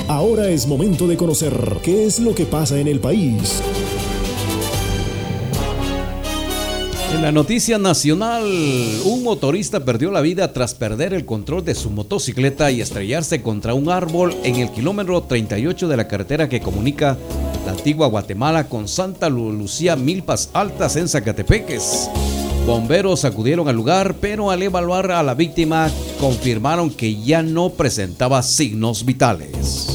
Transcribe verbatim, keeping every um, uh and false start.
Ahora es momento de conocer qué es lo que pasa en el país. En la noticia nacional, un motorista perdió la vida tras perder el control de su motocicleta y estrellarse contra un árbol en el kilómetro treinta y ocho de la carretera que comunica la antigua Guatemala con Santa Lucía Milpas Altas en Zacatepeques. Bomberos acudieron al lugar, pero al evaluar a la víctima confirmaron que ya no presentaba signos vitales.